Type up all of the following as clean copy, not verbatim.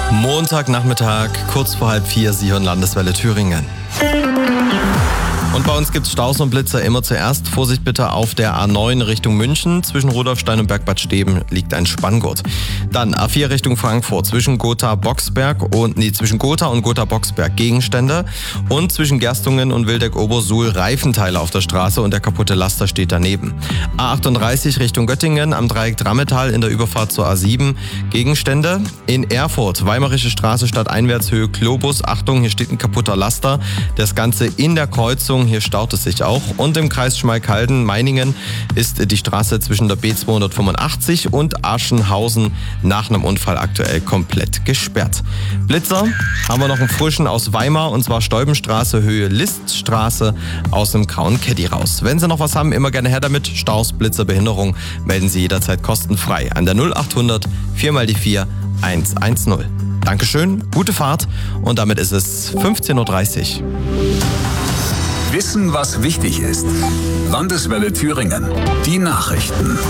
Montagnachmittag, kurz vor 3:30, Sie hören Landeswelle Thüringen. Und bei uns gibt es Staus und Blitzer immer zuerst. Vorsicht bitte auf der A9 Richtung München. Zwischen Rudolfstein und Bergbad Steben liegt ein Spanngurt. Dann A4 Richtung Frankfurt. Zwischen Gotha und Gotha-Boxberg Gegenstände. Und zwischen Gerstungen und Wildeck-Obersuhl Reifenteile auf der Straße und der kaputte Laster steht daneben. A38 Richtung Göttingen am Dreieck Drammetal in der Überfahrt zur A7 Gegenstände. In Erfurt Weimarische Straße Stadteinwärtshöhe Globus. Achtung, hier steht ein kaputter Laster. Das Ganze in der Kreuzung. Hier staut es sich auch. Und im Kreis Schmalkalden-Meiningen ist die Straße zwischen der B285 und Aschenhausen nach einem Unfall aktuell komplett gesperrt. Blitzer haben wir noch einen frischen aus Weimar, und zwar Steubenstraße, Höhe Liststraße, aus dem grauen Caddy raus. Wenn Sie noch was haben, immer gerne her damit. Staus, Blitzer, Behinderung, melden Sie jederzeit kostenfrei an der 0800 4x4 110. Dankeschön, gute Fahrt, und damit ist es 15:30 Uhr. Wissen, was wichtig ist. Landeswelle Thüringen. Die Nachrichten.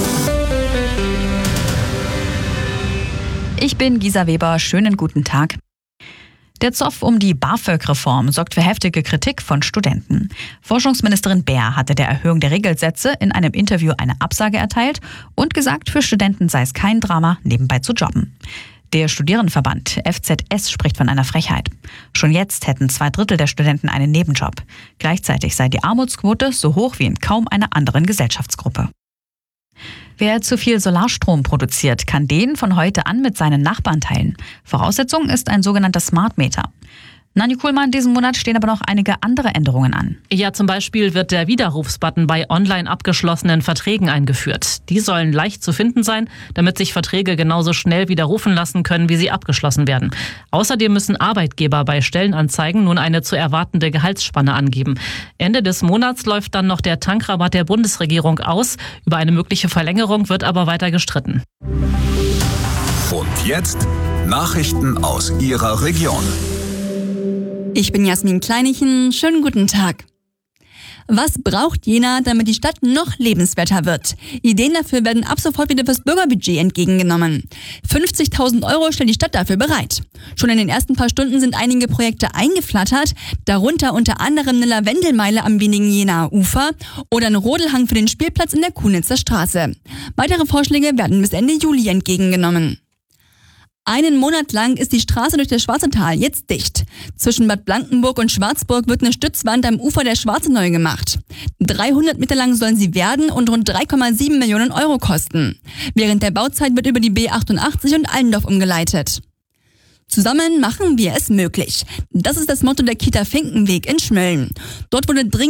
Ich bin Gisa Weber. Schönen guten Tag. Der Zoff um die BAföG-Reform sorgt für heftige Kritik von Studenten. Forschungsministerin Baer hatte der Erhöhung der Regelsätze in einem Interview eine Absage erteilt und gesagt, für Studenten sei es kein Drama, nebenbei zu jobben. Der Studierendenverband FZS spricht von einer Frechheit. Schon jetzt hätten 2/3 der Studenten einen Nebenjob. Gleichzeitig sei die Armutsquote so hoch wie in kaum einer anderen Gesellschaftsgruppe. Wer zu viel Solarstrom produziert, kann den von heute an mit seinen Nachbarn teilen. Voraussetzung ist ein sogenannter Smart Meter. Nanni Kuhlmann, diesen Monat stehen aber noch einige andere Änderungen an. Ja, zum Beispiel wird der Widerrufsbutton bei online abgeschlossenen Verträgen eingeführt. Die sollen leicht zu finden sein, damit sich Verträge genauso schnell widerrufen lassen können, wie sie abgeschlossen werden. Außerdem müssen Arbeitgeber bei Stellenanzeigen nun eine zu erwartende Gehaltsspanne angeben. Ende des Monats läuft dann noch der Tankrabatt der Bundesregierung aus. Über eine mögliche Verlängerung wird aber weiter gestritten. Und jetzt Nachrichten aus Ihrer Region. Ich bin Jasmin Kleinichen, schönen guten Tag. Was braucht Jena, damit die Stadt noch lebenswerter wird? Ideen dafür werden ab sofort wieder fürs Bürgerbudget entgegengenommen. 50.000 € stellt die Stadt dafür bereit. Schon in den ersten paar Stunden sind einige Projekte eingeflattert, darunter unter anderem eine Lavendelmeile am wenigen Jenaer Ufer oder ein Rodelhang für den Spielplatz in der Kunitzer Straße. Weitere Vorschläge werden bis Ende Juli entgegengenommen. Einen Monat lang ist die Straße durch das Schwarzetal jetzt dicht. Zwischen Bad Blankenburg und Schwarzburg wird eine Stützwand am Ufer der Schwarze neu gemacht. 300 Meter lang sollen sie werden und rund 3,7 Millionen € kosten. Während der Bauzeit wird über die B88 und Allendorf umgeleitet. Zusammen machen wir es möglich. Das ist das Motto der Kita Finkenweg in Schmölln. Dort wurde dringend